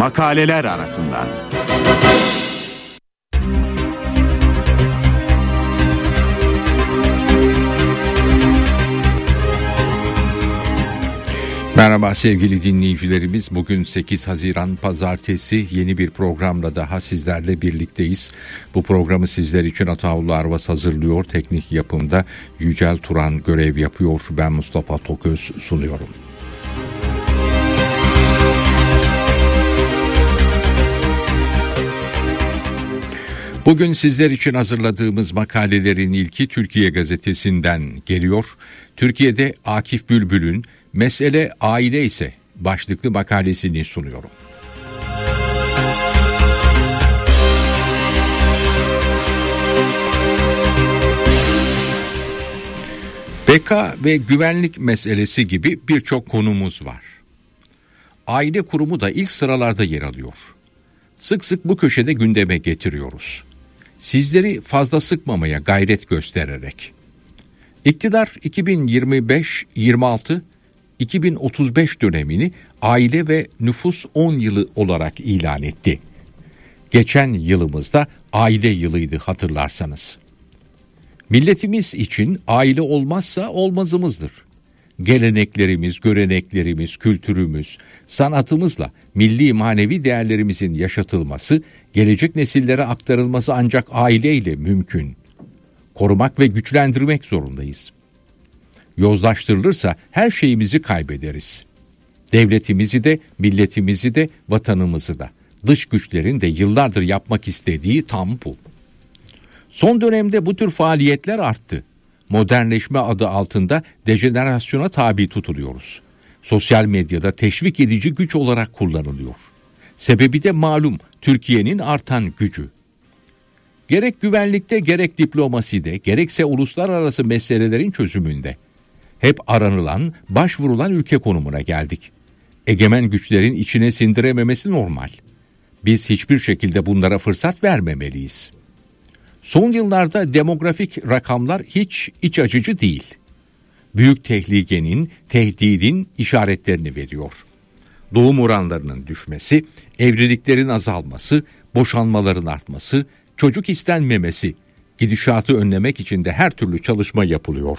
Makaleler arasından. Merhaba sevgili dinleyicilerimiz. Bugün 8 Haziran Pazartesi, yeni bir programla daha sizlerle birlikteyiz. Bu programı sizler için Ataullah Arvas hazırlıyor. Teknik yapımda Yücel Turan görev yapıyor. Ben Mustafa Toköz sunuyorum. Bugün sizler için hazırladığımız makalelerin ilki Türkiye Gazetesi'nden geliyor. Türkiye'de Akif Bülbül'ün "Mesele aile ise" başlıklı makalesini sunuyorum. Beka ve güvenlik meselesi gibi birçok konumuz var. Aile kurumu da ilk sıralarda yer alıyor. Sık sık bu köşede gündeme getiriyoruz. Sizleri fazla sıkmamaya gayret göstererek. İktidar 2025-26 2035 dönemini aile ve nüfus 10 yılı olarak ilan etti. Geçen yılımızda aile yılıydı hatırlarsanız. Milletimiz için aile olmazsa olmazımızdır. Geleneklerimiz, göreneklerimiz, kültürümüz, sanatımızla milli manevi değerlerimizin yaşatılması, gelecek nesillere aktarılması ancak aileyle mümkün. Korumak ve güçlendirmek zorundayız. Yozlaştırılırsa her şeyimizi kaybederiz. Devletimizi de, milletimizi de, vatanımızı da. Dış güçlerin de yıllardır yapmak istediği tam bu. Son dönemde bu tür faaliyetler arttı. Modernleşme adı altında dejenerasyona tabi tutuluyoruz. Sosyal medyada teşvik edici güç olarak kullanılıyor. Sebebi de malum, Türkiye'nin artan gücü. Gerek güvenlikte, gerek diplomaside, gerekse uluslararası meselelerin çözümünde hep aranılan, başvurulan ülke konumuna geldik. Egemen güçlerin içine sindirememesi normal. Biz hiçbir şekilde bunlara fırsat vermemeliyiz. Son yıllarda demografik rakamlar hiç iç açıcı değil. Büyük tehlikenin, tehdidin işaretlerini veriyor. Doğum oranlarının düşmesi, evliliklerin azalması, boşanmaların artması, çocuk istenmemesi, gidişatı önlemek için de her türlü çalışma yapılıyor.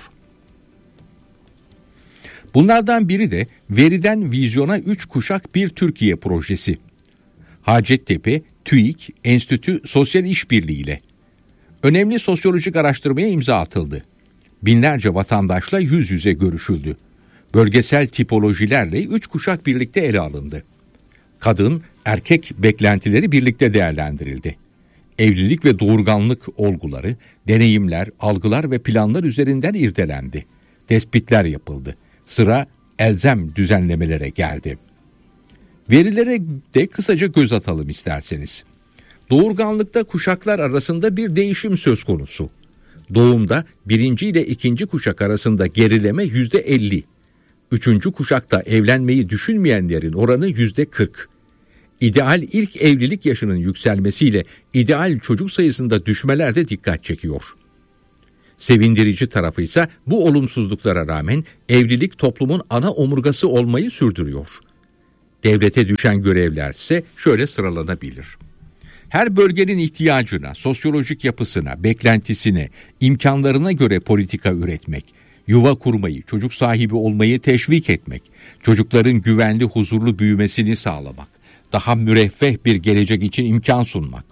Bunlardan biri de veriden vizyona 3 kuşak bir Türkiye projesi. Hacettepe, TÜİK, Enstitü Sosyal İşbirliği ile önemli sosyolojik araştırmaya imza atıldı. Binlerce vatandaşla yüz yüze görüşüldü. Bölgesel tipolojilerle 3 kuşak birlikte ele alındı. Kadın, erkek beklentileri birlikte değerlendirildi. Evlilik ve doğurganlık olguları, deneyimler, algılar ve planlar üzerinden irdelendi. Tespitler yapıldı. Sıra elzem düzenlemelere geldi. Verilere de kısaca göz atalım isterseniz. Doğurganlıkta kuşaklar arasında bir değişim söz konusu. Doğumda 1. ile 2. kuşak arasında gerileme %50. 3. kuşakta evlenmeyi düşünmeyenlerin oranı %40. İdeal ilk evlilik yaşının yükselmesiyle ideal çocuk sayısında düşmeler de dikkat çekiyor. Sevindirici tarafı ise bu olumsuzluklara rağmen evlilik toplumun ana omurgası olmayı sürdürüyor. Devlete düşen görevler ise şöyle sıralanabilir. Her bölgenin ihtiyacına, sosyolojik yapısına, beklentisine, imkanlarına göre politika üretmek, yuva kurmayı, çocuk sahibi olmayı teşvik etmek, çocukların güvenli, huzurlu büyümesini sağlamak, daha müreffeh bir gelecek için imkan sunmak.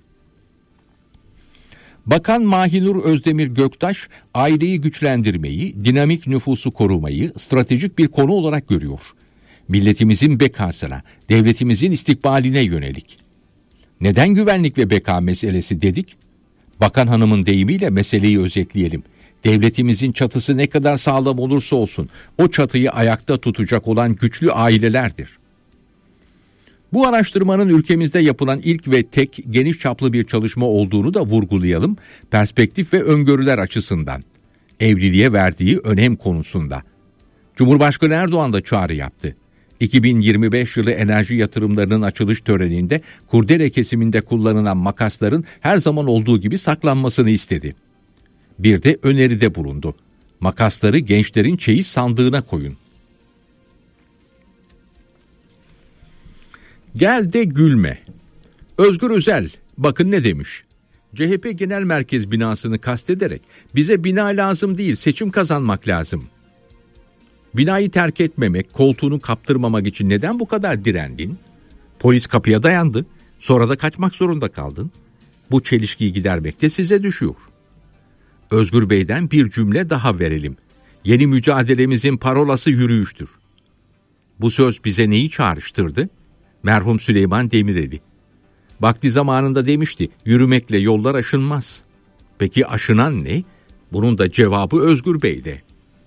Bakan Mahinur Özdemir Göktaş, aileyi güçlendirmeyi, dinamik nüfusu korumayı stratejik bir konu olarak görüyor. Milletimizin bekasına, devletimizin istikbaline yönelik. Neden güvenlik ve beka meselesi dedik? Bakan hanımın deyimiyle meseleyi özetleyelim. Devletimizin çatısı ne kadar sağlam olursa olsun, o çatıyı ayakta tutacak olan güçlü ailelerdir. Bu araştırmanın ülkemizde yapılan ilk ve tek geniş çaplı bir çalışma olduğunu da vurgulayalım, perspektif ve öngörüler açısından. Evliliğe verdiği önem konusunda. Cumhurbaşkanı Erdoğan da çağrı yaptı. 2025 yılı enerji yatırımlarının açılış töreninde kurdele kesiminde kullanılan makasların her zaman olduğu gibi saklanmasını istedi. Bir de öneride bulundu. Makasları gençlerin çeyiz sandığına koyun. Gel de gülme. Özgür Özel bakın ne demiş. CHP Genel Merkez binasını kastederek bize bina lazım değil, seçim kazanmak lazım. Binayı terk etmemek, koltuğunu kaptırmamak için neden bu kadar direndin? Polis kapıya dayandı, sonra da kaçmak zorunda kaldın. Bu çelişkiyi gidermek de size düşüyor. Özgür Bey'den bir cümle daha verelim. Yeni mücadelemizin parolası yürüyüştür. Bu söz bize neyi çağrıştırdı? Merhum Süleyman Demirel'i. Vakti zamanında demişti, yürümekle yollar aşınmaz. Peki aşınan ne? Bunun da cevabı Özgür Bey'de.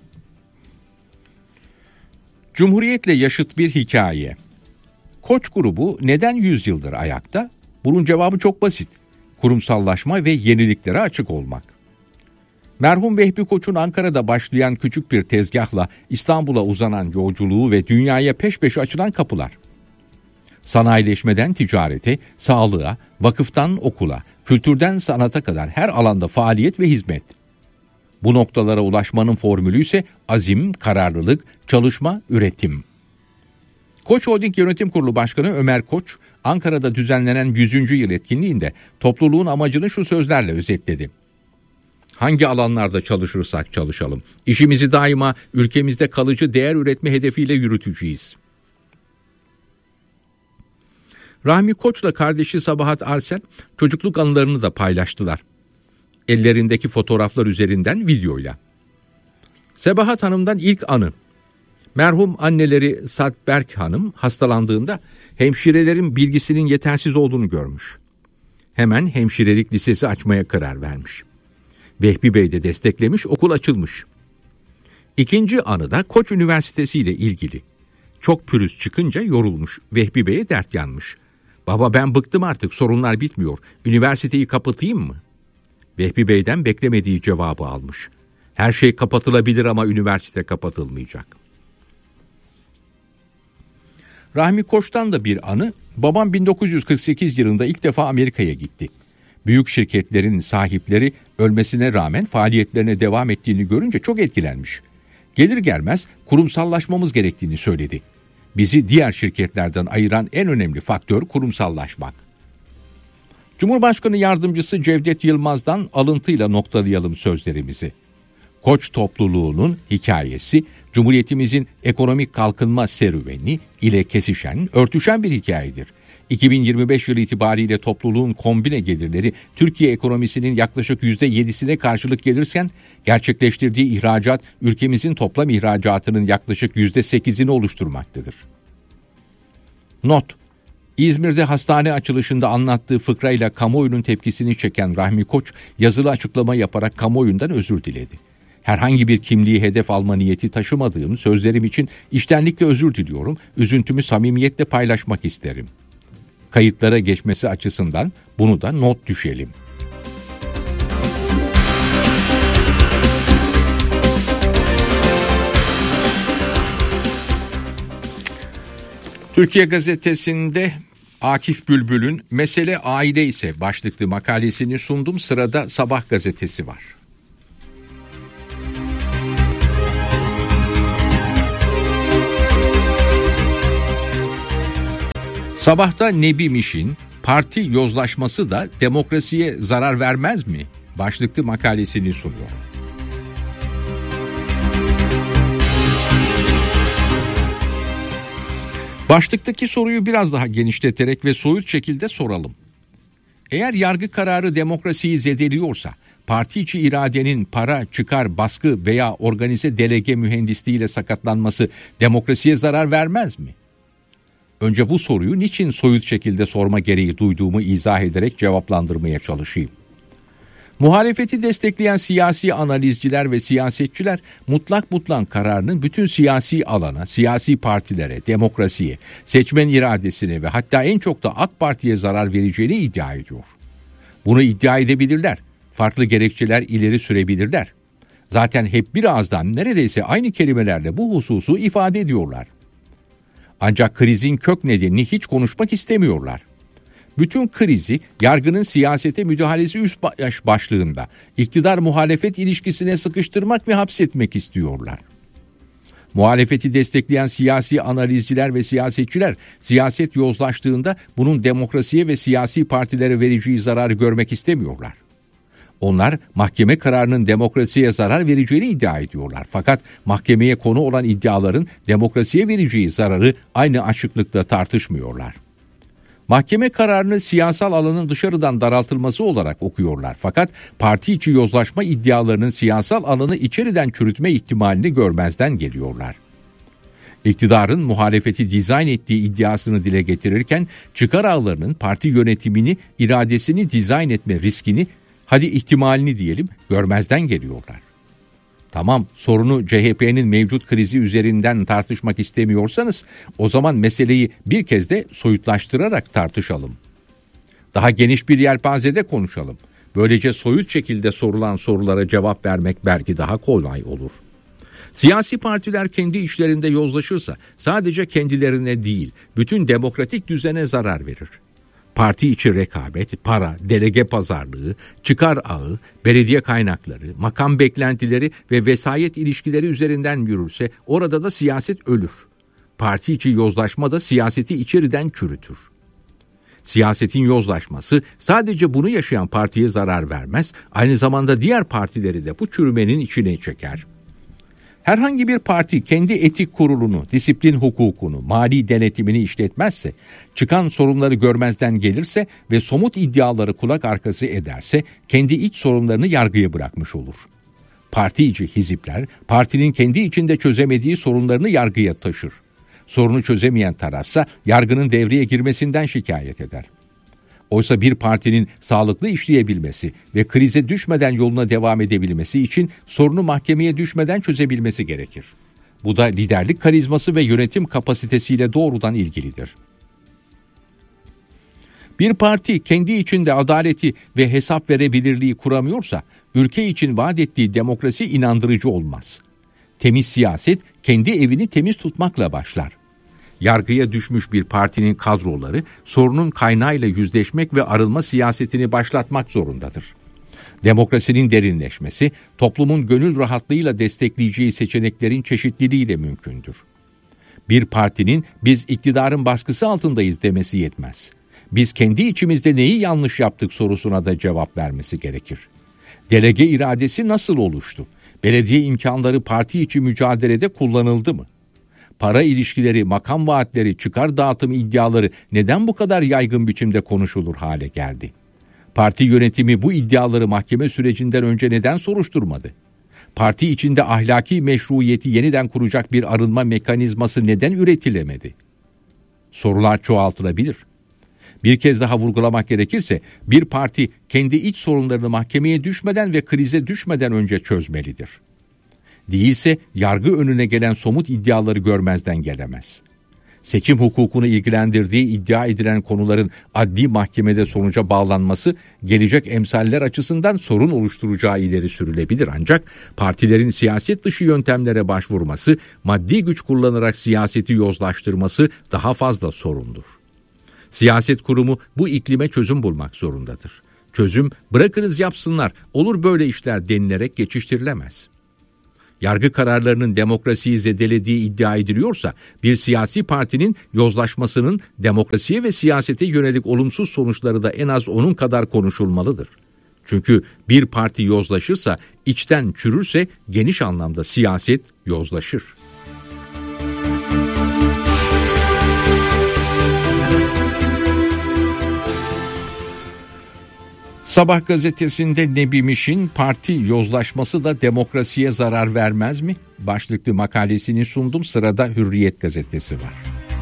Cumhuriyetle yaşıt bir hikaye. Koç grubu neden 100 yıldır ayakta? Bunun cevabı çok basit. Kurumsallaşma ve yeniliklere açık olmak. Merhum Vehbi Koç'un Ankara'da başlayan küçük bir tezgahla İstanbul'a uzanan yolculuğu ve dünyaya peş peşe açılan kapılar. Sanayileşmeden ticarete, sağlığa, vakıftan okula, kültürden sanata kadar her alanda faaliyet ve hizmet. Bu noktalara ulaşmanın formülü ise azim, kararlılık, çalışma, üretim. Koç Holding Yönetim Kurulu Başkanı Ömer Koç, Ankara'da düzenlenen 100. yıl etkinliğinde topluluğun amacını şu sözlerle özetledi. Hangi alanlarda çalışırsak çalışalım, işimizi daima ülkemizde kalıcı değer üretme hedefiyle yürüteceğiz. Rahmi Koç'la kardeşi Sabahat Arsel çocukluk anılarını da paylaştılar. Ellerindeki fotoğraflar üzerinden videoyla. Sabahat Hanım'dan ilk anı. Merhum anneleri Sadberk Hanım hastalandığında hemşirelerin bilgisinin yetersiz olduğunu görmüş. Hemen hemşirelik lisesi açmaya karar vermiş. Vehbi Bey de desteklemiş, okul açılmış. İkinci anı da Koç Üniversitesi ile ilgili. Çok pürüz çıkınca yorulmuş, Vehbi Bey'e dert yanmış. Baba ben bıktım artık, sorunlar bitmiyor, üniversiteyi kapatayım mı? Vehbi Bey'den beklemediği cevabı almış. Her şey kapatılabilir ama üniversite kapatılmayacak. Rahmi Koç'tan da bir anı, babam 1948 yılında ilk defa Amerika'ya gitti. Büyük şirketlerin sahipleri ölmesine rağmen faaliyetlerine devam ettiğini görünce çok etkilenmiş. Gelir gelmez kurumsallaşmamız gerektiğini söyledi. Bizi diğer şirketlerden ayıran en önemli faktör kurumsallaşmak. Cumhurbaşkanı Yardımcısı Cevdet Yılmaz'dan alıntıyla noktalayalım sözlerimizi. Koç topluluğunun hikayesi, Cumhuriyetimizin ekonomik kalkınma serüveni ile kesişen, örtüşen bir hikayedir. 2025 yılı itibariyle topluluğun kombine gelirleri Türkiye ekonomisinin yaklaşık %7'sine karşılık gelirken gerçekleştirdiği ihracat ülkemizin toplam ihracatının yaklaşık %8'ini oluşturmaktadır. Not: İzmir'de hastane açılışında anlattığı fıkrayla kamuoyunun tepkisini çeken Rahmi Koç yazılı açıklama yaparak kamuoyundan özür diledi. Herhangi bir kimliği hedef alma niyeti taşımadığım sözlerim için içtenlikle özür diliyorum, üzüntümü samimiyetle paylaşmak isterim. Kayıtlara geçmesi açısından bunu da not düşelim. Türkiye Gazetesi'nde Akif Bülbül'ün "Mesele Aile ise" başlıklı makalesini sundum. Sırada Sabah gazetesi var. Sabah'ta Nebi Miş'in "Parti yozlaşması da demokrasiye zarar vermez mi?" başlıklı makalesini sunuyor. Başlıktaki soruyu biraz daha genişleterek ve soyut şekilde soralım. Eğer yargı kararı demokrasiyi zedeliyorsa, parti içi iradenin para, çıkar, baskı veya organize delege mühendisliğiyle sakatlanması demokrasiye zarar vermez mi? Önce bu soruyu niçin soyut şekilde sorma gereği duyduğumu izah ederek cevaplandırmaya çalışayım. Muhalefeti destekleyen siyasi analizciler ve siyasetçiler mutlak kararının bütün siyasi alana, siyasi partilere, demokrasiye, seçmen iradesine ve hatta en çok da AK Parti'ye zarar vereceğini iddia ediyor. Bunu iddia edebilirler. Farklı gerekçeler ileri sürebilirler. Zaten hep bir ağızdan neredeyse aynı kelimelerle bu hususu ifade ediyorlar. Ancak krizin kök nedenini hiç konuşmak istemiyorlar. Bütün krizi yargının siyasete müdahalesi üst başlığında iktidar muhalefet ilişkisine sıkıştırmak ve hapsetmek istiyorlar. Muhalefeti destekleyen siyasi analizciler ve siyasetçiler siyaset yozlaştığında bunun demokrasiye ve siyasi partilere vereceği zararı görmek istemiyorlar. Onlar mahkeme kararının demokrasiye zarar vereceğini iddia ediyorlar. Fakat mahkemeye konu olan iddiaların demokrasiye vereceği zararı aynı açıklıkla tartışmıyorlar. Mahkeme kararını siyasal alanın dışarıdan daraltılması olarak okuyorlar. Fakat parti içi yozlaşma iddialarının siyasal alanı içeriden çürütme ihtimalini görmezden geliyorlar. İktidarın muhalefeti dizayn ettiği iddiasını dile getirirken çıkar ağlarının parti yönetimini, iradesini dizayn etme riskini, hadi ihtimalini diyelim, görmezden geliyorlar. Tamam, sorunu CHP'nin mevcut krizi üzerinden tartışmak istemiyorsanız o zaman meseleyi bir kez de soyutlaştırarak tartışalım. Daha geniş bir yelpazede konuşalım. Böylece soyut şekilde sorulan sorulara cevap vermek belki daha kolay olur. Siyasi partiler kendi içlerinde yozlaşırsa sadece kendilerine değil, bütün demokratik düzene zarar verir. Parti içi rekabet, para, delege pazarlığı, çıkar ağı, belediye kaynakları, makam beklentileri ve vesayet ilişkileri üzerinden yürürse orada da siyaset ölür. Parti içi yozlaşma da siyaseti içeriden çürütür. Siyasetin yozlaşması sadece bunu yaşayan partiye zarar vermez, aynı zamanda diğer partileri de bu çürümenin içine çeker. Herhangi bir parti kendi etik kurulunu, disiplin hukukunu, mali denetimini işletmezse, çıkan sorunları görmezden gelirse ve somut iddiaları kulak arkası ederse kendi iç sorunlarını yargıya bırakmış olur. Parti içi hizipler, partinin kendi içinde çözemediği sorunlarını yargıya taşır. Sorunu çözemeyen tarafsa yargının devreye girmesinden şikayet eder. Oysa bir partinin sağlıklı işleyebilmesi ve krize düşmeden yoluna devam edebilmesi için sorunu mahkemeye düşmeden çözebilmesi gerekir. Bu da liderlik karizması ve yönetim kapasitesiyle doğrudan ilgilidir. Bir parti kendi içinde adaleti ve hesap verebilirliği kuramıyorsa, ülke için vaat ettiği demokrasi inandırıcı olmaz. Temiz siyaset kendi evini temiz tutmakla başlar. Yargıya düşmüş bir partinin kadroları sorunun kaynağıyla yüzleşmek ve arınma siyasetini başlatmak zorundadır. Demokrasinin derinleşmesi toplumun gönül rahatlığıyla destekleyeceği seçeneklerin çeşitliliğiyle mümkündür. Bir partinin biz iktidarın baskısı altındayız demesi yetmez. Biz kendi içimizde neyi yanlış yaptık sorusuna da cevap vermesi gerekir. Delege iradesi nasıl oluştu? Belediye imkanları parti içi mücadelede kullanıldı mı? Para ilişkileri, makam vaatleri, çıkar dağıtımı iddiaları neden bu kadar yaygın biçimde konuşulur hale geldi? Parti yönetimi bu iddiaları mahkeme sürecinden önce neden soruşturmadı? Parti içinde ahlaki meşruiyeti yeniden kuracak bir arınma mekanizması neden üretilemedi? Sorular çoğaltılabilir. Bir kez daha vurgulamak gerekirse bir parti kendi iç sorunlarını mahkemeye düşmeden ve krize düşmeden önce çözmelidir. Değilse yargı önüne gelen somut iddiaları görmezden gelemez. Seçim hukukunu ilgilendirdiği iddia edilen konuların adli mahkemede sonuca bağlanması gelecek emsaller açısından sorun oluşturacağı ileri sürülebilir, ancak partilerin siyaset dışı yöntemlere başvurması, maddi güç kullanarak siyaseti yozlaştırması daha fazla sorundur. Siyaset kurumu bu iklime çözüm bulmak zorundadır. Çözüm bırakınız yapsınlar, olur böyle işler denilerek geçiştirilemez. Yargı kararlarının demokrasiyi zedelediği iddia ediliyorsa bir siyasi partinin yozlaşmasının demokrasiye ve siyasete yönelik olumsuz sonuçları da en az onun kadar konuşulmalıdır. Çünkü bir parti yozlaşırsa, içten çürürse geniş anlamda siyaset yozlaşır. Sabah gazetesinde Nebi Miş'in parti yozlaşması da demokrasiye zarar vermez mi? Başlıklı makalesini sundum. Sırada Hürriyet gazetesi var.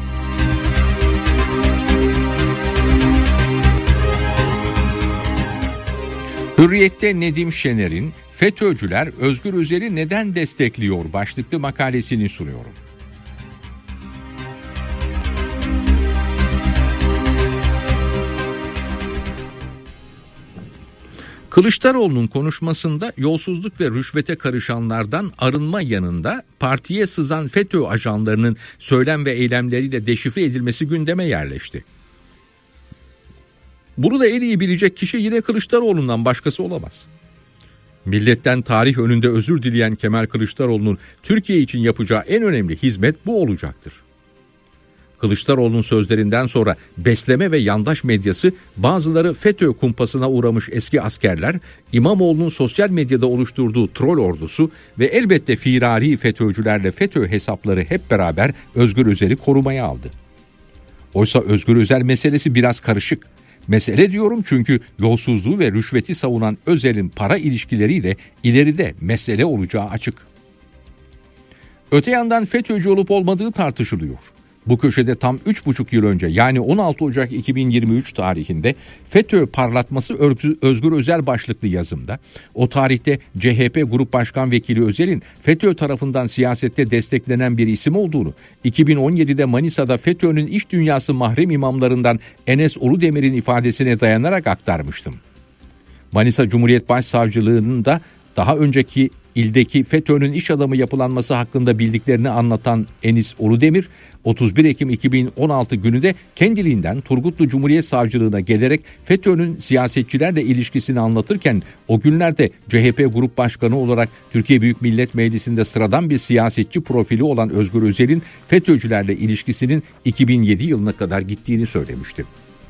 Hürriyet'te Nedim Şener'in FETÖ'cüler Özgür Özel'i neden destekliyor başlıklı makalesini sunuyorum. Kılıçdaroğlu'nun konuşmasında yolsuzluk ve rüşvete karışanlardan arınma yanında partiye sızan FETÖ ajanlarının söylem ve eylemleriyle deşifre edilmesi gündeme yerleşti. Bunu da en iyi bilecek kişi yine Kılıçdaroğlu'ndan başkası olamaz. Milletten tarih önünde özür dileyen Kemal Kılıçdaroğlu'nun Türkiye için yapacağı en önemli hizmet bu olacaktır. Kılıçdaroğlu'nun sözlerinden sonra besleme ve yandaş medyası, bazıları FETÖ kumpasına uğramış eski askerler, İmamoğlu'nun sosyal medyada oluşturduğu troll ordusu ve elbette firari FETÖ'cülerle FETÖ hesapları hep beraber Özgür Özel'i korumaya aldı. Oysa Özgür Özel meselesi biraz karışık. Mesele diyorum çünkü yolsuzluğu ve rüşveti savunan Özel'in para ilişkileriyle ileride mesele olacağı açık. Öte yandan FETÖ'cü olup olmadığı tartışılıyor. Bu köşede tam 3,5 yıl önce, yani 16 Ocak 2023 tarihinde FETÖ parlatması Özgür Özel başlıklı yazımda, o tarihte CHP Grup Başkan Vekili Özel'in FETÖ tarafından siyasette desteklenen bir isim olduğunu, 2017'de Manisa'da FETÖ'nün iş dünyası mahrem imamlarından Enes Uludemir'in ifadesine dayanarak aktarmıştım. Manisa Cumhuriyet Başsavcılığı'nın da daha önceki ildeki FETÖ'nün iş adamı yapılanması hakkında bildiklerini anlatan Enis Uludemir, 31 Ekim 2016 günü de kendiliğinden Turgutlu Cumhuriyet Savcılığına gelerek FETÖ'nün siyasetçilerle ilişkisini anlatırken, o günlerde CHP Grup Başkanı olarak Türkiye Büyük Millet Meclisi'nde sıradan bir siyasetçi profili olan Özgür Özel'in FETÖ'cülerle ilişkisinin 2007 yılına kadar gittiğini söylemişti.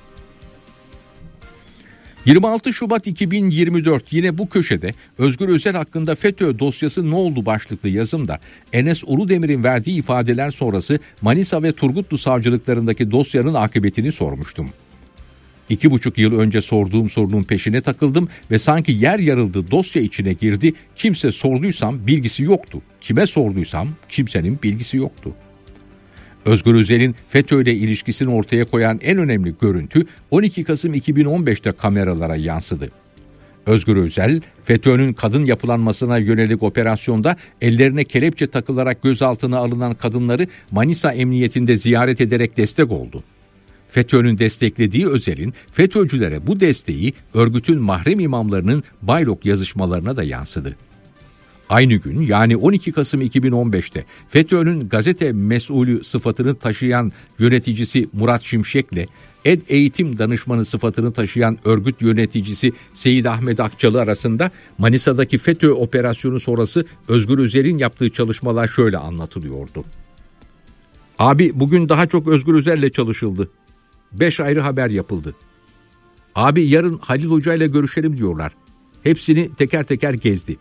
26 Şubat 2024 yine bu köşede Özgür Özel hakkında FETÖ dosyası ne oldu başlıklı yazımda Enes Uludemir'in verdiği ifadeler sonrası Manisa ve Turgutlu savcılıklarındaki dosyanın akıbetini sormuştum. 2,5 yıl önce sorduğum sorunun peşine takıldım ve sanki yer yarıldı, dosya içine girdi. Kimse sorduysam bilgisi yoktu. Kime sorduysam kimsenin bilgisi yoktu. Özgür Özel'in FETÖ ile ilişkisini ortaya koyan en önemli görüntü 12 Kasım 2015'te kameralara yansıdı. Özgür Özel, FETÖ'nün kadın yapılanmasına yönelik operasyonda ellerine kelepçe takılarak gözaltına alınan kadınları Manisa Emniyetinde ziyaret ederek destek oldu. FETÖ'nün desteklediği Özel'in FETÖ'cülere bu desteği örgütün mahrem imamlarının baylok yazışmalarına da yansıdı. Aynı gün, yani 12 Kasım 2015'te FETÖ'nün gazete mesulü sıfatını taşıyan yöneticisi Murat Şimşek'le eğitim danışmanı sıfatını taşıyan örgüt yöneticisi Seyit Ahmet Akçalı arasında Manisa'daki FETÖ operasyonu sonrası Özgür Özel'in yaptığı çalışmalar şöyle anlatılıyordu. Abi, bugün daha çok Özgür Özel'le çalışıldı. 5 ayrı haber yapıldı. Abi, yarın Halil Hoca ile görüşelim diyorlar. Hepsini teker teker gezdi.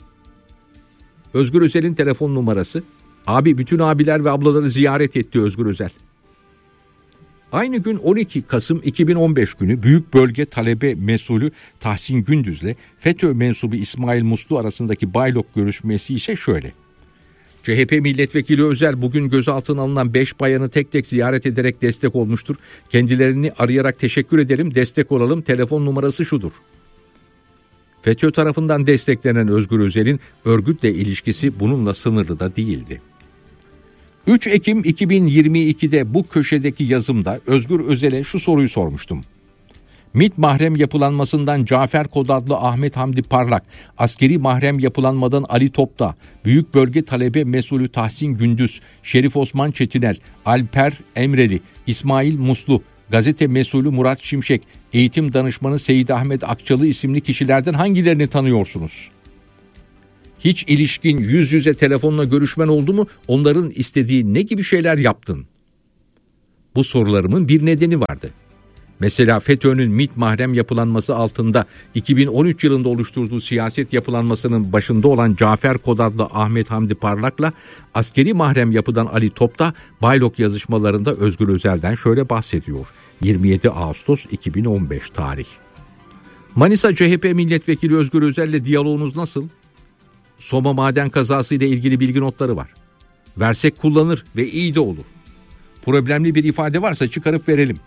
Özgür Özel'in telefon numarası. Abi, bütün abiler ve ablaları ziyaret etti Özgür Özel. Aynı gün 12 Kasım 2015 günü Büyük Bölge Talebe Mesulü Tahsin Gündüz'le FETÖ mensubu İsmail Muslu arasındaki baylok görüşmesi ise şöyle. CHP milletvekili Özel bugün gözaltına alınan 5 bayanı tek tek ziyaret ederek destek olmuştur. Kendilerini arayarak teşekkür edelim, destek olalım, telefon numarası şudur. FETÖ tarafından desteklenen Özgür Özel'in örgütle ilişkisi bununla sınırlı da değildi. 3 Ekim 2022'de bu köşedeki yazımda Özgür Özel'e şu soruyu sormuştum. MİT mahrem yapılanmasından Cafer Kod adlı Ahmet Hamdi Parlak, askeri mahrem yapılanmadan Ali Topta, Büyük Bölge Talebe Mesulü Tahsin Gündüz, Şerif Osman Çetiner, Alper Emreli, İsmail Muslu, gazete mesulü Murat Şimşek, eğitim danışmanı Seyit Ahmet Akçalı isimli kişilerden hangilerini tanıyorsunuz? Hiç ilişkin yüz yüze telefonla görüşmen oldu mu? Onların istediği ne gibi şeyler yaptın? Bu sorularımın bir nedeni vardı. Mesela FETÖ'nün MİT mahrem yapılanması altında 2013 yılında oluşturduğu siyaset yapılanmasının başında olan Cafer Kod adlı Ahmet Hamdi Parlak'la askeri mahrem yapıdan Ali Topta baylok yazışmalarında Özgür Özel'den şöyle bahsediyor. 27 Ağustos 2015 tarih. Manisa CHP milletvekili Özgür Özel'le diyaloğunuz nasıl? Soma maden kazası ile ilgili bilgi notları var. Versek kullanır ve iyi de olur. Problemli bir ifade varsa çıkarıp verelim.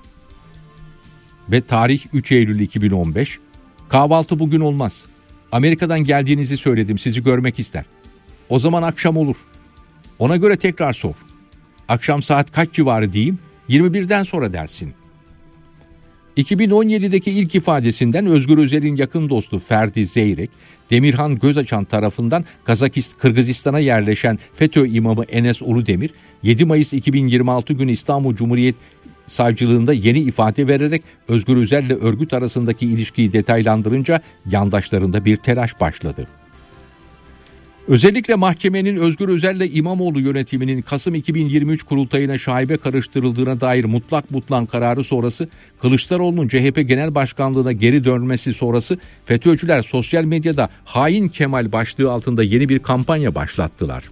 Ve tarih 3 Eylül 2015. Kahvaltı bugün olmaz. Amerika'dan geldiğinizi söyledim, sizi görmek ister. O zaman akşam olur. Ona göre tekrar sor. Akşam saat kaç civarı diyeyim? 21'den sonra dersin. 2017'deki ilk ifadesinden Özgür Özel'in yakın dostu Ferdi Zeyrek, Demirhan Gözaçan tarafından Kırgızistan'a yerleşen FETÖ imamı Enes Uludemir, 7 Mayıs 2026 günü İstanbul Cumhuriyet Savcılığında yeni ifade vererek Özgür Özel'le örgüt arasındaki ilişkiyi detaylandırınca yandaşlarında bir telaş başladı. Özellikle mahkemenin Özgür Özel'le İmamoğlu yönetiminin Kasım 2023 kurultayına şaibe karıştırıldığına dair mutlak butlan kararı sonrası, Kılıçdaroğlu'nun CHP Genel Başkanlığı'na geri dönmesi sonrası FETÖ'cüler sosyal medyada Hain Kemal başlığı altında yeni bir kampanya başlattılar.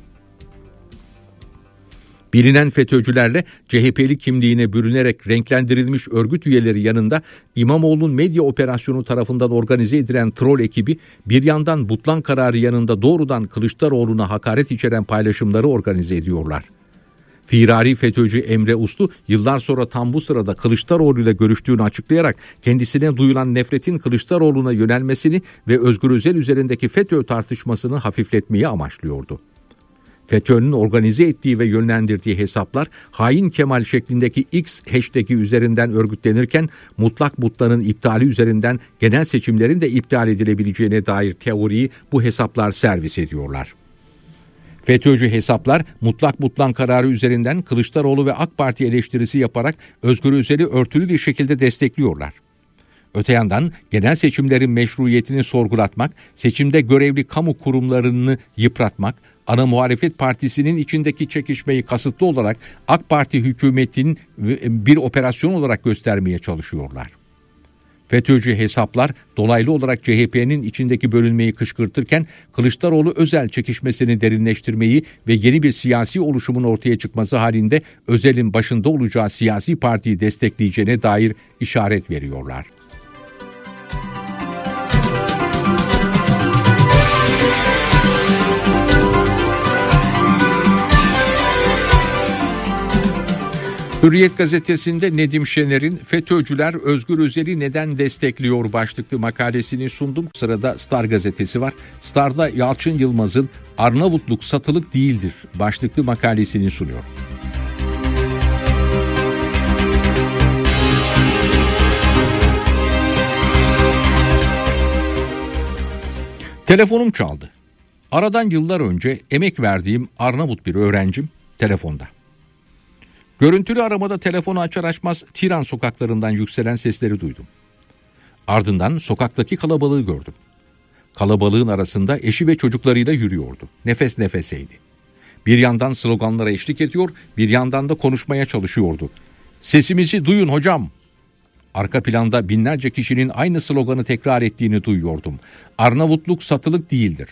Bilinen FETÖ'cülerle CHP'li kimliğine bürünerek renklendirilmiş örgüt üyeleri yanında İmamoğlu'nun medya operasyonu tarafından organize edilen troll ekibi bir yandan butlan kararı yanında doğrudan Kılıçdaroğlu'na hakaret içeren paylaşımları organize ediyorlar. Firari FETÖ'cü Emre Uslu yıllar sonra tam bu sırada Kılıçdaroğlu ile görüştüğünü açıklayarak kendisine duyulan nefretin Kılıçdaroğlu'na yönelmesini ve Özgür Özel üzerindeki FETÖ tartışmasını hafifletmeyi amaçlıyordu. FETÖ'nün organize ettiği ve yönlendirdiği hesaplar Hain Kemal şeklindeki X hashtag'i üzerinden örgütlenirken mutlak butlanın iptali üzerinden genel seçimlerin de iptal edilebileceğine dair teoriyi bu hesaplar servis ediyorlar. FETÖ'cü hesaplar mutlak butlan kararı üzerinden Kılıçdaroğlu ve AK Parti eleştirisi yaparak Özgür Özel'i örtülü bir şekilde destekliyorlar. Öte yandan genel seçimlerin meşruiyetini sorgulatmak, seçimde görevli kamu kurumlarını yıpratmak, ana muhalefet partisinin içindeki çekişmeyi kasıtlı olarak AK Parti hükümetinin bir operasyon olarak göstermeye çalışıyorlar. FETÖ'cü hesaplar dolaylı olarak CHP'nin içindeki bölünmeyi kışkırtırken Kılıçdaroğlu Özel çekişmesini derinleştirmeyi ve yeni bir siyasi oluşumun ortaya çıkması halinde Özel'in başında olacağı siyasi partiyi destekleyeceğine dair işaret veriyorlar. Hürriyet gazetesinde Nedim Şener'in FETÖ'cüler Özgür Özel'i neden destekliyor başlıklı makalesini sundum. Sırada Star gazetesi var. Star'da Yalçın Yılmaz'ın Arnavutluk satılık değildir başlıklı makalesini sunuyor. Telefonum çaldı. Aradan yıllar önce emek verdiğim Arnavut bir öğrencim telefonda. Görüntülü aramada telefonu açar açmaz Tiran sokaklarından yükselen sesleri duydum. Ardından sokaktaki kalabalığı gördüm. Kalabalığın arasında eşi ve çocuklarıyla yürüyordu. Nefes nefeseydi. Bir yandan sloganlara eşlik ediyor, bir yandan da konuşmaya çalışıyordu. "Sesimizi duyun hocam." Arka planda binlerce kişinin aynı sloganı tekrar ettiğini duyuyordum. Arnavutluk satılık değildir.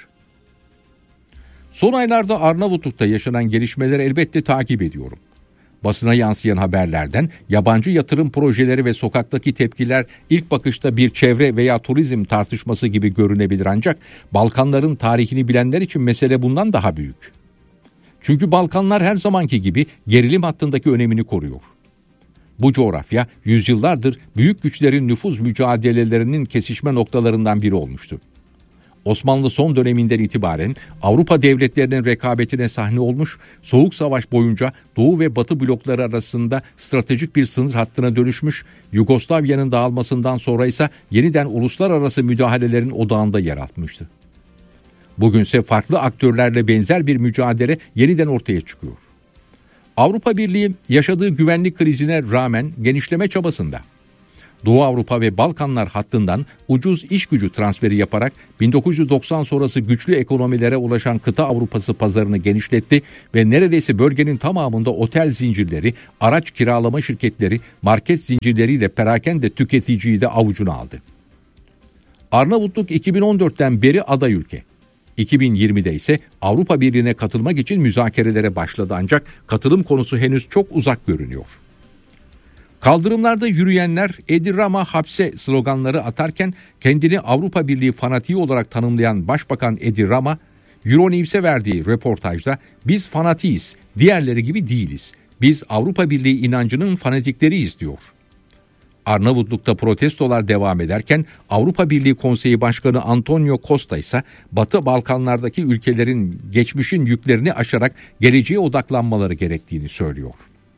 Son aylarda Arnavutluk'ta yaşanan gelişmeleri elbette takip ediyorum. Basına yansıyan haberlerden yabancı yatırım projeleri ve sokaktaki tepkiler ilk bakışta bir çevre veya turizm tartışması gibi görünebilir ancak Balkanların tarihini bilenler için mesele bundan daha büyük. Çünkü Balkanlar her zamanki gibi gerilim hattındaki önemini koruyor. Bu coğrafya yüzyıllardır büyük güçlerin nüfuz mücadelelerinin kesişme noktalarından biri olmuştu. Osmanlı son döneminden itibaren Avrupa devletlerinin rekabetine sahne olmuş, Soğuk Savaş boyunca Doğu ve Batı blokları arasında stratejik bir sınır hattına dönüşmüş, Yugoslavya'nın dağılmasından sonra ise yeniden uluslararası müdahalelerin odağında yer almıştı. Bugünse farklı aktörlerle benzer bir mücadele yeniden ortaya çıkıyor. Avrupa Birliği yaşadığı güvenlik krizine rağmen genişleme çabasında. Doğu Avrupa ve Balkanlar hattından ucuz iş gücü transferi yaparak 1990 sonrası güçlü ekonomilere ulaşan kıta Avrupası pazarını genişletti ve neredeyse bölgenin tamamında otel zincirleri, araç kiralama şirketleri, market zincirleriyle perakende tüketiciyi de avucuna aldı. Arnavutluk 2014'ten beri aday ülke. 2020'de ise Avrupa Birliği'ne katılmak için müzakerelere başladı ancak katılım konusu henüz çok uzak görünüyor. Kaldırımlarda yürüyenler "Edi Rama hapse" sloganları atarken kendini Avrupa Birliği fanatiği olarak tanımlayan Başbakan Edi Rama, Euronews'e verdiği röportajda "Biz fanatiyiz, diğerleri gibi değiliz. Biz Avrupa Birliği inancının fanatikleriyiz" diyor. Arnavutluk'ta protestolar devam ederken Avrupa Birliği Konseyi Başkanı Antonio Costa ise Batı Balkanlardaki ülkelerin geçmişin yüklerini aşarak geleceğe odaklanmaları gerektiğini söylüyor.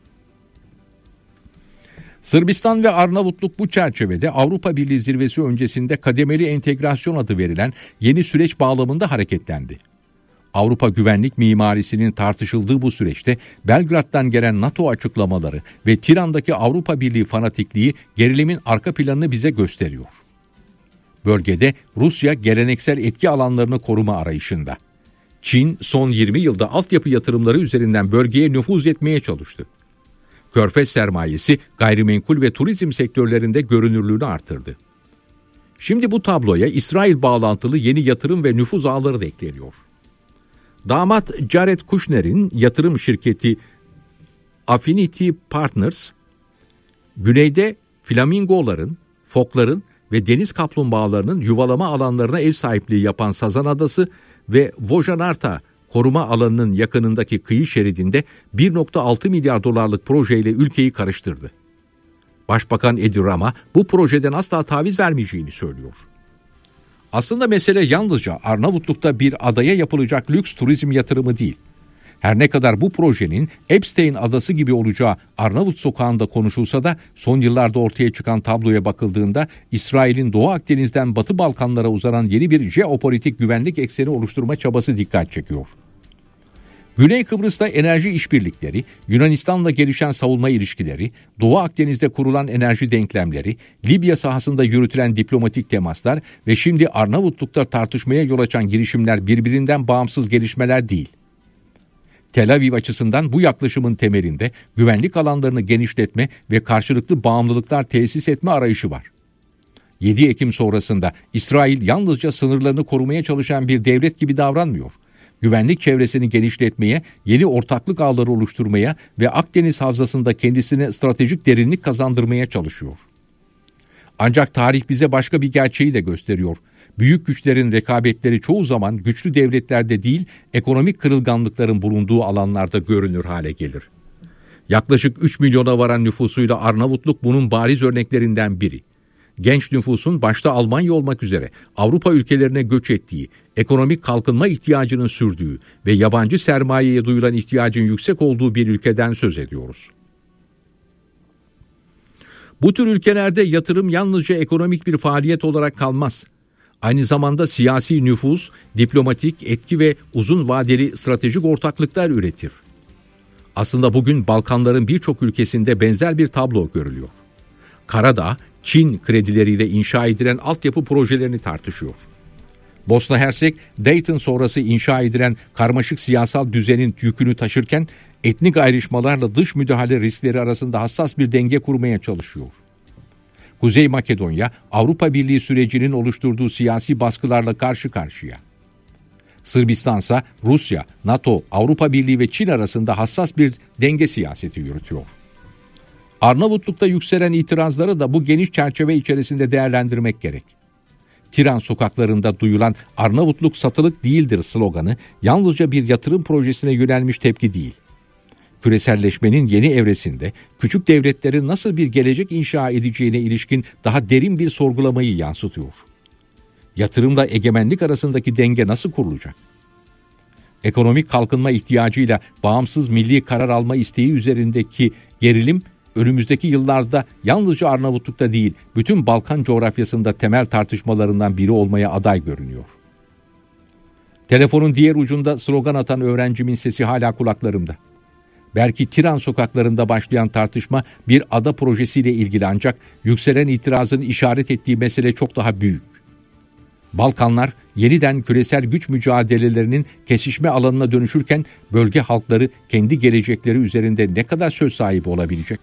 Sırbistan ve Arnavutluk bu çerçevede Avrupa Birliği zirvesi öncesinde kademeli entegrasyon adı verilen yeni süreç bağlamında hareketlendi. Avrupa güvenlik mimarisinin tartışıldığı bu süreçte Belgrad'dan gelen NATO açıklamaları ve Tiran'daki Avrupa Birliği fanatikliği gerilimin arka planını bize gösteriyor. Bölgede Rusya geleneksel etki alanlarını koruma arayışında. Çin son 20 yılda altyapı yatırımları üzerinden bölgeye nüfuz etmeye çalıştı. Körfez sermayesi gayrimenkul ve turizm sektörlerinde görünürlüğünü artırdı. Şimdi bu tabloya İsrail bağlantılı yeni yatırım ve nüfuz ağları da ekleniyor. Damat Jared Kushner'in yatırım şirketi Affinity Partners, güneyde flamingoların, fokların ve deniz kaplumbağalarının yuvalama alanlarına ev sahipliği yapan Sazan Adası ve Vojanarta koruma alanının yakınındaki kıyı şeridinde 1,6 milyar dolarlık projeyle ülkeyi karıştırdı. Başbakan Edi Rama bu projeden asla taviz vermeyeceğini söylüyor. Aslında mesele yalnızca Arnavutluk'ta bir adaya yapılacak lüks turizm yatırımı değil. Her ne kadar bu projenin Epstein adası gibi olacağı Arnavut sokağında konuşulsa da son yıllarda ortaya çıkan tabloya bakıldığında İsrail'in Doğu Akdeniz'den Batı Balkanlara uzanan yeni bir jeopolitik güvenlik ekseni oluşturma çabası dikkat çekiyor. Güney Kıbrıs'ta enerji işbirlikleri, Yunanistan'la gelişen savunma ilişkileri, Doğu Akdeniz'de kurulan enerji denklemleri, Libya sahasında yürütülen diplomatik temaslar ve şimdi Arnavutluk'ta tartışmaya yol açan girişimler birbirinden bağımsız gelişmeler değil. Tel Aviv açısından bu yaklaşımın temelinde güvenlik alanlarını genişletme ve karşılıklı bağımlılıklar tesis etme arayışı var. 7 Ekim sonrasında İsrail yalnızca sınırlarını korumaya çalışan bir devlet gibi davranmıyor. Güvenlik çevresini genişletmeye, yeni ortaklık ağları oluşturmaya ve Akdeniz havzasında kendisine stratejik derinlik kazandırmaya çalışıyor. Ancak tarih bize başka bir gerçeği de gösteriyor. Büyük güçlerin rekabetleri çoğu zaman güçlü devletlerde değil, ekonomik kırılganlıkların bulunduğu alanlarda görünür hale gelir. Yaklaşık 3 milyona varan nüfusuyla Arnavutluk bunun bariz örneklerinden biri. Genç nüfusun başta Almanya olmak üzere Avrupa ülkelerine göç ettiği, ekonomik kalkınma ihtiyacının sürdüğü ve yabancı sermayeye duyulan ihtiyacın yüksek olduğu bir ülkeden söz ediyoruz. Bu tür ülkelerde yatırım yalnızca ekonomik bir faaliyet olarak kalmaz. Aynı zamanda siyasi nüfuz, diplomatik etki ve uzun vadeli stratejik ortaklıklar üretir. Aslında bugün Balkanların birçok ülkesinde benzer bir tablo görülüyor. Karadağ, Çin kredileriyle inşa edilen altyapı projelerini tartışıyor. Bosna Hersek, Dayton sonrası inşa edilen karmaşık siyasal düzenin yükünü taşırken etnik ayrışmalarla dış müdahale riskleri arasında hassas bir denge kurmaya çalışıyor. Kuzey Makedonya, Avrupa Birliği sürecinin oluşturduğu siyasi baskılarla karşı karşıya. Sırbistan ise Rusya, NATO, Avrupa Birliği ve Çin arasında hassas bir denge siyaseti yürütüyor. Arnavutluk'ta yükselen itirazları da bu geniş çerçeve içerisinde değerlendirmek gerek. Tiran sokaklarında duyulan Arnavutluk satılık değildir sloganı yalnızca bir yatırım projesine yönelmiş tepki değil. Küreselleşmenin yeni evresinde küçük devletlerin nasıl bir gelecek inşa edeceğine ilişkin daha derin bir sorgulamayı yansıtıyor. Yatırımla egemenlik arasındaki denge nasıl kurulacak? Ekonomik kalkınma ihtiyacıyla bağımsız milli karar alma isteği üzerindeki gerilim önümüzdeki yıllarda yalnızca Arnavutluk'ta değil, bütün Balkan coğrafyasında temel tartışmalarından biri olmaya aday görünüyor. Telefonun diğer ucunda slogan atan öğrencimin sesi hala kulaklarımda. Belki Tiran sokaklarında başlayan tartışma bir ada projesiyle ilgili ancak yükselen itirazın işaret ettiği mesele çok daha büyük. Balkanlar yeniden küresel güç mücadelelerinin kesişme alanına dönüşürken bölge halkları kendi gelecekleri üzerinde ne kadar söz sahibi olabilecek?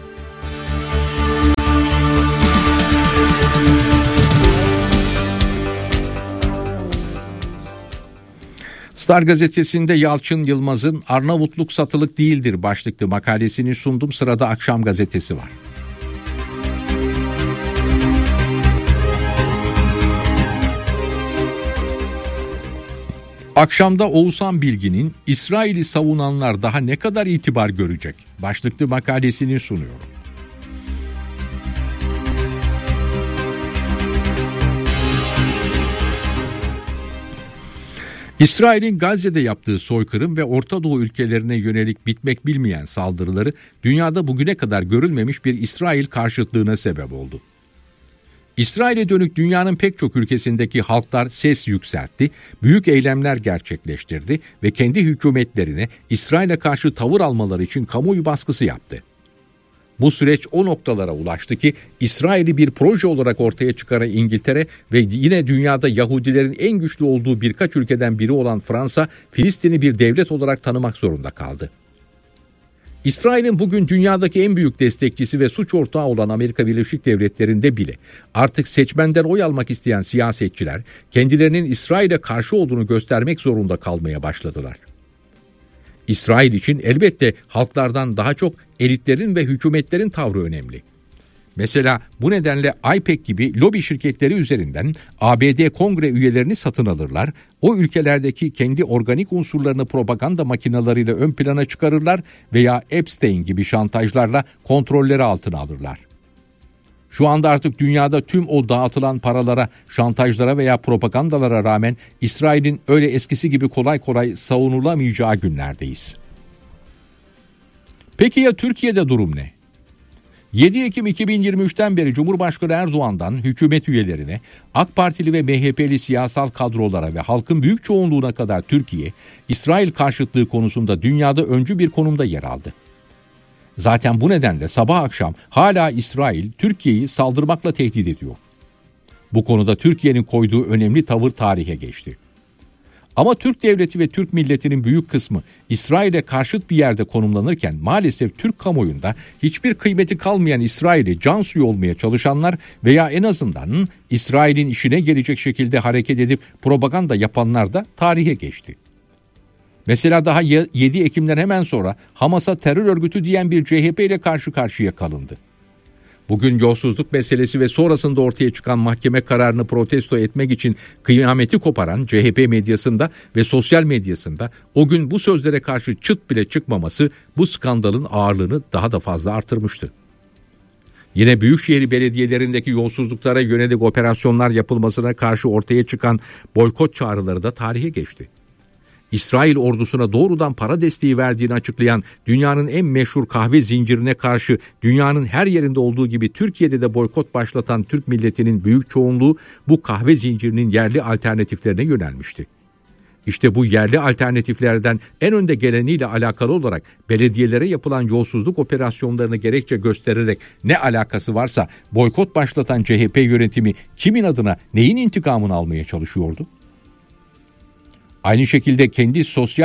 Star gazetesinde Yalçın Yılmaz'ın Arnavutluk satılık değildir başlıklı makalesini sundum. Sırada Akşam gazetesi var. Akşamda Oğuzhan Bilgin'in İsrail'i savunanlar daha ne kadar itibar görecek başlıklı makalesini sunuyorum. İsrail'in Gazze'de yaptığı soykırım ve Orta Doğu ülkelerine yönelik bitmek bilmeyen saldırıları dünyada bugüne kadar görülmemiş bir İsrail karşıtlığına sebep oldu. İsrail'e dönük dünyanın pek çok ülkesindeki halklar ses yükseltti, büyük eylemler gerçekleştirdi ve kendi hükümetlerine İsrail'e karşı tavır almaları için kamuoyu baskısı yaptı. Bu süreç o noktalara ulaştı ki İsrail'i bir proje olarak ortaya çıkaran İngiltere ve yine dünyada Yahudilerin en güçlü olduğu birkaç ülkeden biri olan Fransa, Filistin'i bir devlet olarak tanımak zorunda kaldı. İsrail'in bugün dünyadaki en büyük destekçisi ve suç ortağı olan Amerika Birleşik Devletleri'nde bile artık seçmenden oy almak isteyen siyasetçiler kendilerinin İsrail'e karşı olduğunu göstermek zorunda kalmaya başladılar. İsrail için elbette halklardan daha çok elitlerin ve hükümetlerin tavrı önemli. Mesela bu nedenle IPEC gibi lobi şirketleri üzerinden ABD kongre üyelerini satın alırlar, o ülkelerdeki kendi organik unsurlarını propaganda makinalarıyla ön plana çıkarırlar veya Epstein gibi şantajlarla kontrolleri altına alırlar. Şu anda artık dünyada tüm o dağıtılan paralara, şantajlara veya propagandalara rağmen İsrail'in öyle eskisi gibi kolay kolay savunulamayacağı günlerdeyiz. Peki ya Türkiye'de durum ne? 7 Ekim 2023'ten beri Cumhurbaşkanı Erdoğan'dan hükümet üyelerine, AK Partili ve MHP'li siyasal kadrolara ve halkın büyük çoğunluğuna kadar Türkiye, İsrail karşıtlığı konusunda dünyada öncü bir konumda yer aldı. Zaten bu nedenle sabah akşam hala İsrail, Türkiye'yi saldırmakla tehdit ediyor. Bu konuda Türkiye'nin koyduğu önemli tavır tarihe geçti. Ama Türk devleti ve Türk milletinin büyük kısmı İsrail'e karşıt bir yerde konumlanırken maalesef Türk kamuoyunda hiçbir kıymeti kalmayan İsrail'e can suyu olmaya çalışanlar veya en azından İsrail'in işine gelecek şekilde hareket edip propaganda yapanlar da tarihe geçti. Mesela daha 7 Ekim'den hemen sonra Hamas'a terör örgütü diyen bir CHP ile karşı karşıya kalındı. Bugün yolsuzluk meselesi ve sonrasında ortaya çıkan mahkeme kararını protesto etmek için kıyameti koparan CHP medyasında ve sosyal medyasında o gün bu sözlere karşı çıt bile çıkmaması bu skandalın ağırlığını daha da fazla artırmıştı. Yine büyükşehir belediyelerindeki yolsuzluklara yönelik operasyonlar yapılmasına karşı ortaya çıkan boykot çağrıları da tarihe geçti. İsrail ordusuna doğrudan para desteği verdiğini açıklayan dünyanın en meşhur kahve zincirine karşı dünyanın her yerinde olduğu gibi Türkiye'de de boykot başlatan Türk milletinin büyük çoğunluğu bu kahve zincirinin yerli alternatiflerine yönelmişti. İşte bu yerli alternatiflerden en önde geleniyle alakalı olarak belediyelere yapılan yolsuzluk operasyonlarını gerekçe göstererek ne alakası varsa boykot başlatan CHP yönetimi kimin adına neyin intikamını almaya çalışıyordu? Aynı şekilde kendi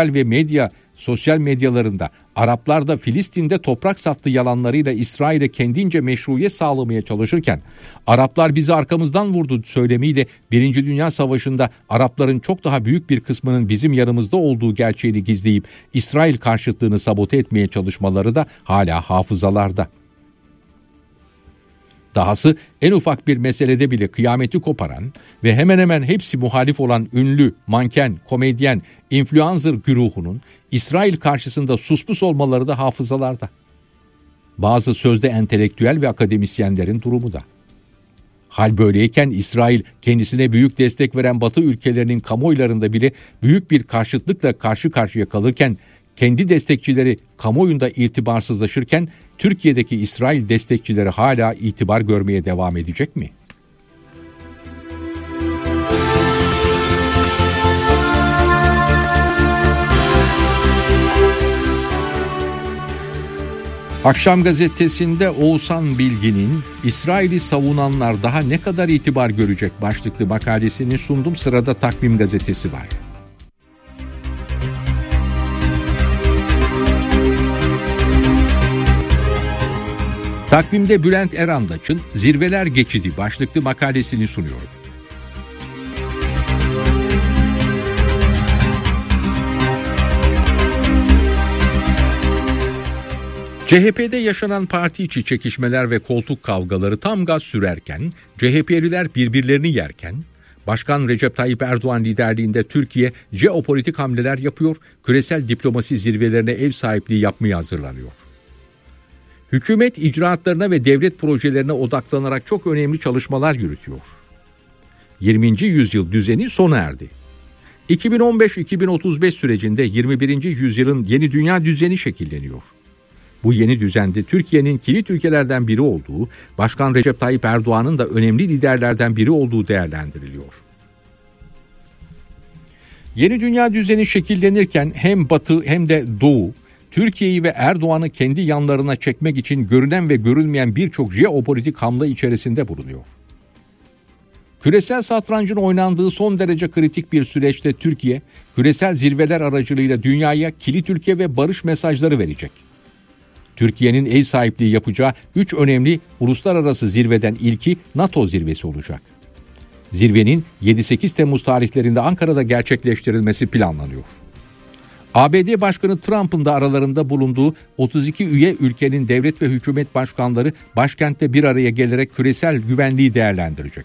sosyal medyalarında Araplar da Filistin'de toprak sattı yalanlarıyla İsrail'e kendince meşruiyet sağlamaya çalışırken Araplar bizi arkamızdan vurdu söylemiyle 1. Dünya Savaşı'nda Arapların çok daha büyük bir kısmının bizim yanımızda olduğu gerçeğini gizleyip İsrail karşıtlığını sabote etmeye çalışmaları da hala hafızalarda. Dahası en ufak bir meselede bile kıyameti koparan ve hemen hemen hepsi muhalif olan ünlü, manken, komedyen, influencer güruhunun İsrail karşısında suspus olmaları da hafızalarda. Bazı sözde entelektüel ve akademisyenlerin durumu da. Hal böyleyken İsrail kendisine büyük destek veren Batı ülkelerinin kamuoylarında bile büyük bir karşıtlıkla karşı karşıya kalırken kendi destekçileri kamuoyunda itibarsızlaşırken Türkiye'deki İsrail destekçileri hala itibar görmeye devam edecek mi? Akşam gazetesinde Oğuzhan Bilgin'in İsrail'i savunanlar daha ne kadar itibar görecek başlıklı makalesini sundum. Sırada Takvim gazetesi var. Takvimde Bülent Erandaç'ın Zirveler Geçidi başlıklı makalesini sunuyorum. CHP'de yaşanan parti içi çekişmeler ve koltuk kavgaları tam gaz sürerken, CHP'liler birbirlerini yerken, Başkan Recep Tayyip Erdoğan liderliğinde Türkiye jeopolitik hamleler yapıyor, küresel diplomasi zirvelerine ev sahipliği yapmaya hazırlanıyor. Hükümet icraatlarına ve devlet projelerine odaklanarak çok önemli çalışmalar yürütüyor. 20. yüzyıl düzeni sona erdi. 2015-2035 sürecinde 21. yüzyılın yeni dünya düzeni şekilleniyor. Bu yeni düzende Türkiye'nin kilit ülkelerden biri olduğu, Başkan Recep Tayyip Erdoğan'ın da önemli liderlerden biri olduğu değerlendiriliyor. Yeni dünya düzeni şekillenirken hem Batı hem de Doğu, Türkiye'yi ve Erdoğan'ı kendi yanlarına çekmek için görünen ve görülmeyen birçok jeopolitik hamle içerisinde bulunuyor. Küresel satrancın oynandığı son derece kritik bir süreçte Türkiye, küresel zirveler aracılığıyla dünyaya kilit ülke ve barış mesajları verecek. Türkiye'nin ev sahipliği yapacağı 3 önemli uluslararası zirveden ilki NATO zirvesi olacak. Zirvenin 7-8 Temmuz tarihlerinde Ankara'da gerçekleştirilmesi planlanıyor. ABD Başkanı Trump'ın da aralarında bulunduğu 32 üye ülkenin devlet ve hükümet başkanları başkentte bir araya gelerek küresel güvenliği değerlendirecek.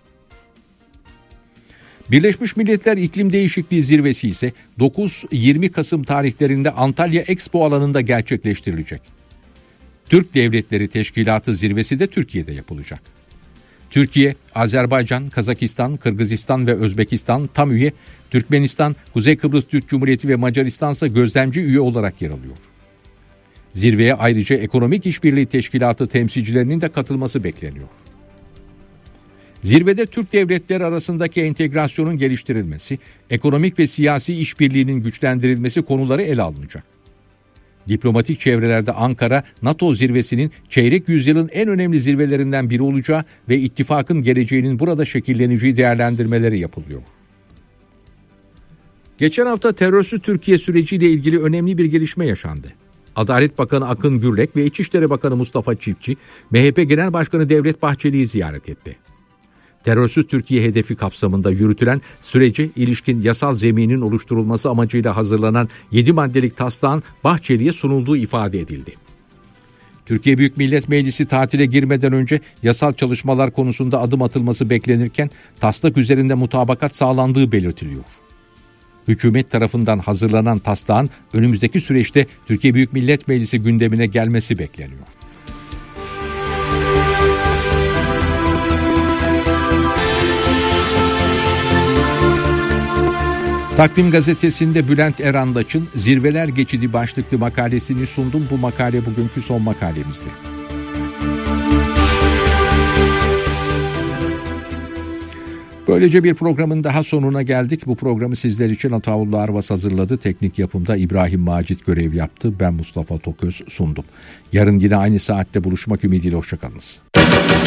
Birleşmiş Milletler İklim Değişikliği Zirvesi ise 9-20 Kasım tarihlerinde Antalya Expo alanında gerçekleştirilecek. Türk Devletleri Teşkilatı Zirvesi de Türkiye'de yapılacak. Türkiye, Azerbaycan, Kazakistan, Kırgızistan ve Özbekistan tam üye, Türkmenistan, Kuzey Kıbrıs Türk Cumhuriyeti ve Macaristan ise gözlemci üye olarak yer alıyor. Zirveye ayrıca Ekonomik İşbirliği Teşkilatı temsilcilerinin de katılması bekleniyor. Zirvede Türk devletleri arasındaki entegrasyonun geliştirilmesi, ekonomik ve siyasi işbirliğinin güçlendirilmesi konuları ele alınacak. Diplomatik çevrelerde Ankara, NATO zirvesinin çeyrek yüzyılın en önemli zirvelerinden biri olacağı ve ittifakın geleceğinin burada şekilleneceği değerlendirmeleri yapılıyor. Geçen hafta terörsüz Türkiye süreciyle ilgili önemli bir gelişme yaşandı. Adalet Bakanı Akın Gürlek ve İçişleri Bakanı Mustafa Çiftçi, MHP Genel Başkanı Devlet Bahçeli'yi ziyaret etti. Terörsüz Türkiye hedefi kapsamında yürütülen sürece ilişkin yasal zeminin oluşturulması amacıyla hazırlanan 7 maddelik taslağın Bahçeli'ye sunulduğu ifade edildi. Türkiye Büyük Millet Meclisi tatile girmeden önce yasal çalışmalar konusunda adım atılması beklenirken taslak üzerinde mutabakat sağlandığı belirtiliyor. Hükümet tarafından hazırlanan taslağın önümüzdeki süreçte Türkiye Büyük Millet Meclisi gündemine gelmesi bekleniyor. Takvim Gazetesi'nde Bülent Erandaç'ın Zirveler Geçidi başlıklı makalesini sundum. Bu makale bugünkü son makalemizdi. Böylece bir programın daha sonuna geldik. Bu programı sizler için Ataullah Arvas hazırladı. Teknik yapımda İbrahim Macit görev yaptı. Ben Mustafa Toköz sundum. Yarın yine aynı saatte buluşmak ümidiyle hoşçakalınız.